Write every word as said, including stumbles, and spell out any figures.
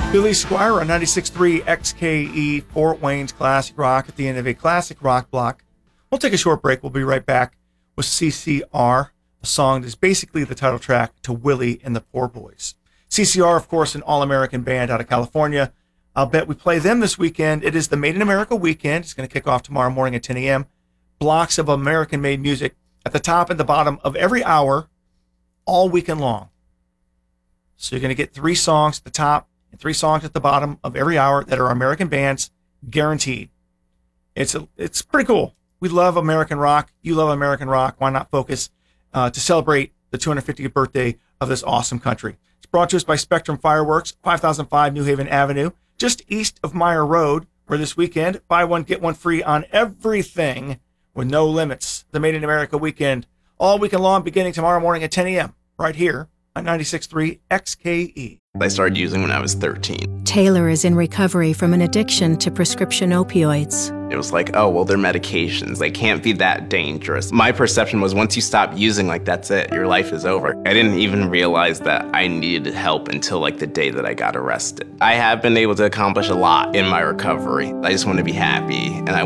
Billy Squire on ninety-six point three X K E, Fort Wayne's Classic Rock at the end of a classic rock block. We'll take a short break. We'll be right back with C C R, a song that is basically the title track to Willie and the Poor Boys. C C R, of course, an all-American band out of California. I'll bet we play them this weekend. It is the Made in America weekend. It's going to kick off tomorrow morning at ten a.m. Blocks of American-made music at the top and the bottom of every hour all weekend long. So you're going to get three songs at the top and three songs at the bottom of every hour that are American bands, guaranteed. It's a, it's pretty cool. We love American rock. You love American rock. Why not focus uh, to celebrate the two hundred fiftieth birthday of this awesome country? It's brought to us by Spectrum Fireworks, five thousand five New Haven Avenue, just east of Meyer Road, where this weekend, buy one, get one free on everything with no limits. The Made in America weekend, all weekend long, beginning tomorrow morning at ten a.m. right here on ninety-six point three X K E. I started using when I was thirteen. Taylor is in recovery from an addiction to prescription opioids. It was like, oh, well, they're medications. They can't be that dangerous. My perception was once you stop using, like, that's it. Your life is over. I didn't even realize that I needed help until, like, the day that I got arrested. I have been able to accomplish a lot in my recovery. I just want to be happy, and I